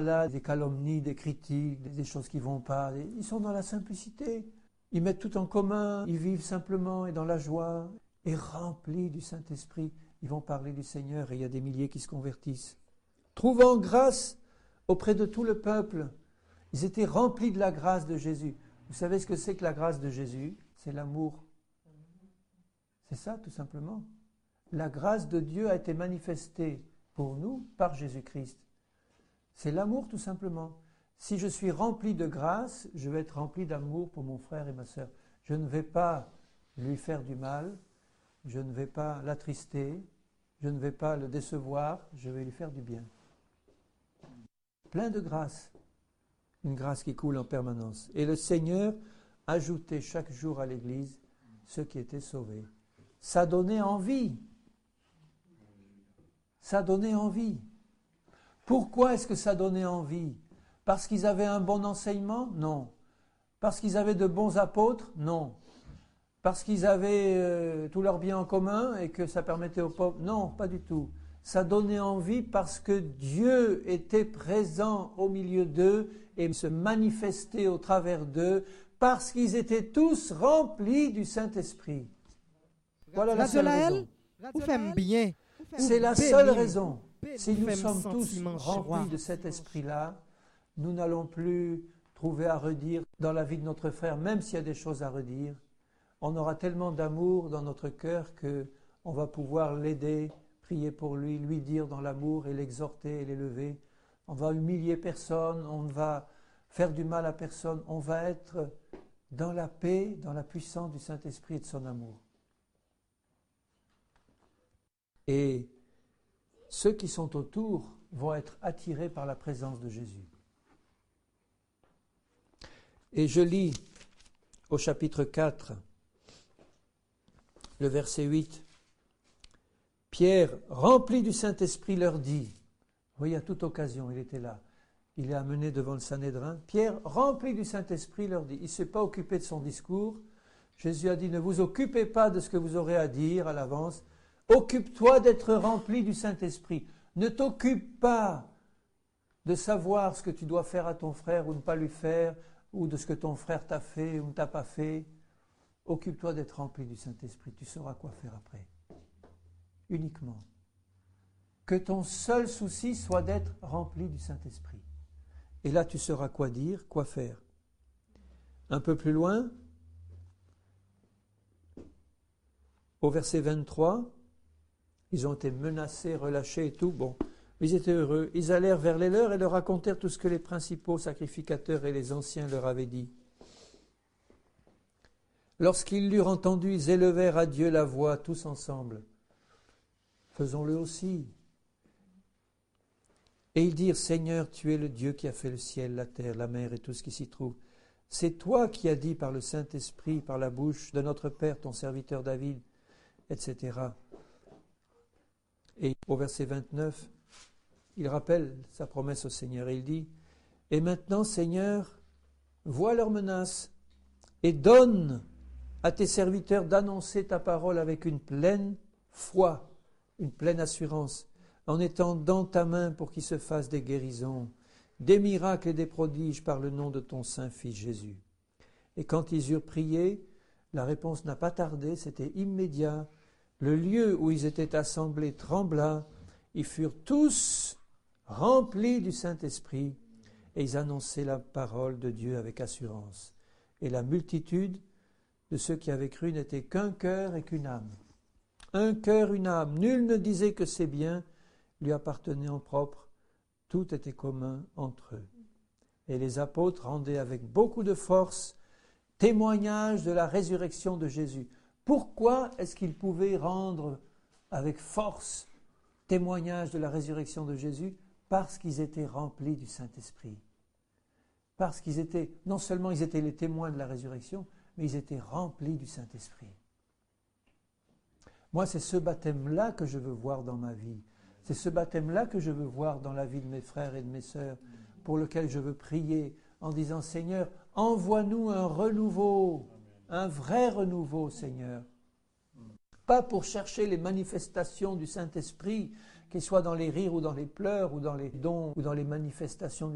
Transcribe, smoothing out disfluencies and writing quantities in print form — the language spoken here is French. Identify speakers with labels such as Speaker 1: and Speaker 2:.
Speaker 1: là, des calomnies, des critiques, des choses qui ne vont pas. Ils sont dans la simplicité. Ils mettent tout en commun, ils vivent simplement et dans la joie. Et remplis du Saint-Esprit, ils vont parler du Seigneur et il y a des milliers qui se convertissent. Trouvant grâce auprès de tout le peuple, ils étaient remplis de la grâce de Jésus. Vous savez ce que c'est que la grâce de Jésus? C'est l'amour. C'est ça, tout simplement. La grâce de Dieu a été manifestée pour nous par Jésus-Christ. C'est l'amour, tout simplement. Si je suis rempli de grâce, je vais être rempli d'amour pour mon frère et ma sœur. Je ne vais pas lui faire du mal, je ne vais pas l'attrister, je ne vais pas le décevoir, je vais lui faire du bien. Plein de grâce. Une grâce qui coule en permanence. Et le Seigneur ajoutait chaque jour à l'Église ceux qui étaient sauvés. Ça donnait envie. Ça donnait envie. Pourquoi est-ce que ça donnait envie? Parce qu'ils avaient un bon enseignement? Non. Parce qu'ils avaient de bons apôtres? Non. Parce qu'ils avaient tous leurs biens en commun et que ça permettait aux pauvres? Non, pas du tout. Ça donnait envie parce que Dieu était présent au milieu d'eux et se manifestait au travers d'eux, parce qu'ils étaient tous remplis du Saint-Esprit. Voilà la seule raison. C'est la seule raison. Si nous sommes tous remplis de cet esprit-là, nous n'allons plus trouver à redire dans la vie de notre frère, même s'il y a des choses à redire. On aura tellement d'amour dans notre cœur qu'on va pouvoir l'aider, prier pour lui, lui dire dans l'amour et l'exhorter et l'élever. On va humilier personne, on ne va faire du mal à personne, on va être dans la paix, dans la puissance du Saint-Esprit et de son amour. Et ceux qui sont autour vont être attirés par la présence de Jésus. Et je lis au chapitre 4, le verset 8. Pierre, rempli du Saint-Esprit, leur dit, oui, à toute occasion, il était là, il est amené devant le Sanhédrin. Pierre, rempli du Saint-Esprit, leur dit, il ne s'est pas occupé de son discours. Jésus a dit, ne vous occupez pas de ce que vous aurez à dire à l'avance. Occupe-toi d'être rempli du Saint-Esprit. Ne t'occupe pas de savoir ce que tu dois faire à ton frère ou ne pas lui faire, ou de ce que ton frère t'a fait ou ne t'a pas fait. Occupe-toi d'être rempli du Saint-Esprit. Tu sauras quoi faire après. Uniquement. Que ton seul souci soit d'être rempli du Saint-Esprit. Et là, tu sauras quoi dire, quoi faire. Un peu plus loin, au verset 23, ils ont été menacés, relâchés et tout. Bon, ils étaient heureux. Ils allèrent vers les leurs et leur racontèrent tout ce que les principaux sacrificateurs et les anciens leur avaient dit. Lorsqu'ils l'eurent entendu, ils élevèrent à Dieu la voix tous ensemble. Faisons-le aussi. Et ils dirent, Seigneur, tu es le Dieu qui a fait le ciel, la terre, la mer et tout ce qui s'y trouve. C'est toi qui as dit par le Saint-Esprit, par la bouche de notre Père, ton serviteur David, etc. Et au verset 29, il rappelle sa promesse au Seigneur et il dit, et maintenant, Seigneur, vois leurs menaces et donne à tes serviteurs d'annoncer ta parole avec une pleine foi, une pleine assurance, en étendant ta main pour qu'il se fasse des guérisons, des miracles et des prodiges par le nom de ton Saint-Fils Jésus. Et quand ils eurent prié, la réponse n'a pas tardé, c'était immédiat. Le lieu où ils étaient assemblés trembla, ils furent tous remplis du Saint-Esprit, et ils annonçaient la parole de Dieu avec assurance. Et la multitude de ceux qui avaient cru n'était qu'un cœur et qu'une âme. Un cœur, une âme. Nul ne disait que ses biens lui appartenaient en propre. Tout était commun entre eux. Et les apôtres rendaient avec beaucoup de force témoignage de la résurrection de Jésus. Pourquoi est-ce qu'ils pouvaient rendre avec force témoignage de la résurrection de Jésus? Parce qu'ils étaient remplis du Saint-Esprit. Parce qu'ils étaient, non seulement ils étaient les témoins de la résurrection, mais ils étaient remplis du Saint-Esprit. Moi, c'est ce baptême-là que je veux voir dans ma vie. C'est ce baptême-là que je veux voir dans la vie de mes frères et de mes sœurs, pour lequel je veux prier en disant, Seigneur, envoie-nous un renouveau, un vrai renouveau, Seigneur. Pas pour chercher les manifestations du Saint-Esprit, qu'ils soient dans les rires ou dans les pleurs, ou dans les dons, ou dans les manifestations